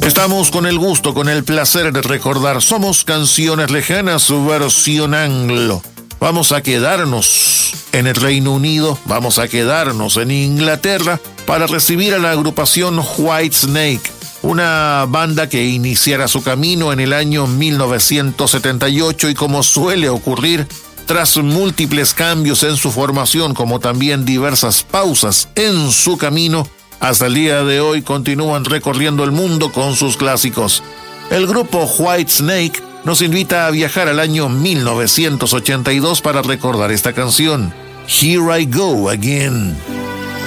Estamos con el gusto, con el placer de recordar Somos Canciones Lejanas, su versión anglo. Vamos a quedarnos en el Reino Unido, vamos a quedarnos en Inglaterra para recibir a la agrupación Whitesnake, una banda que iniciara su camino en el año 1978 y, como suele ocurrir, tras múltiples cambios en su formación, como también diversas pausas en su camino, hasta el día de hoy continúan recorriendo el mundo con sus clásicos. El grupo Whitesnake nos invita a viajar al año 1982 para recordar esta canción, Here I Go Again.